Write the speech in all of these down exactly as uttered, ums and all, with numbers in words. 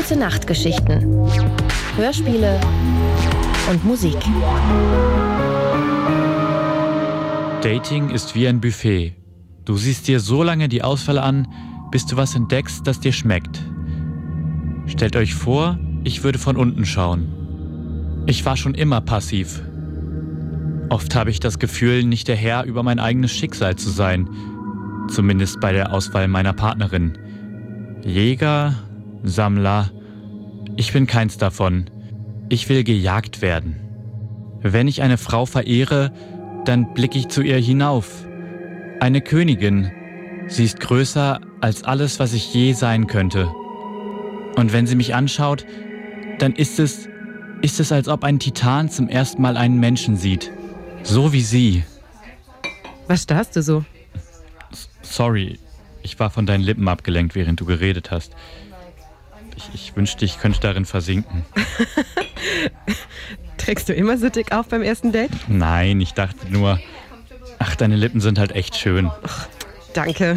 Gute-Nacht-Geschichten, Hörspiele und Musik. Dating ist wie ein Buffet. Du siehst dir so lange die Auswahl an, bis du was entdeckst, das dir schmeckt. Stellt euch vor, ich würde von unten schauen. Ich war schon immer passiv. Oft habe ich das Gefühl, nicht der Herr über mein eigenes Schicksal zu sein. Zumindest bei der Auswahl meiner Partnerin. Jäger, Sammler, ich bin keins davon. Ich will gejagt werden. Wenn ich eine Frau verehre, dann blicke ich zu ihr hinauf. Eine Königin. Sie ist größer als alles, was ich je sein könnte. Und wenn sie mich anschaut, dann ist es, ist es, als ob ein Titan zum ersten Mal einen Menschen sieht. So wie sie. Was starrst du so? Sorry, ich war von deinen Lippen abgelenkt, während du geredet hast. Ich, ich wünschte, ich könnte darin versinken. Trägst du immer so dick auf beim ersten Date? Nein, ich dachte nur, ach, deine Lippen sind halt echt schön. Ach, danke.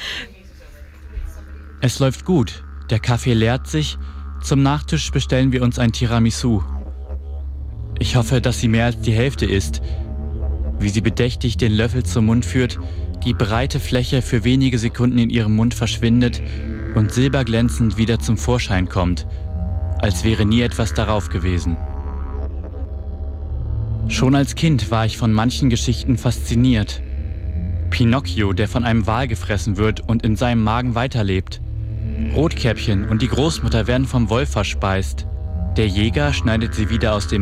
Es läuft gut. Der Kaffee leert sich. Zum Nachtisch bestellen wir uns ein Tiramisu. Ich hoffe, dass sie mehr als die Hälfte isst. Wie sie bedächtig den Löffel zum Mund führt, die breite Fläche für wenige Sekunden in ihrem Mund verschwindet und silberglänzend wieder zum Vorschein kommt, als wäre nie etwas darauf gewesen. Schon als Kind war ich von manchen Geschichten fasziniert. Pinocchio, der von einem Wal gefressen wird und in seinem Magen weiterlebt. Rotkäppchen und die Großmutter werden vom Wolf verspeist. Der Jäger schneidet sie wieder aus dem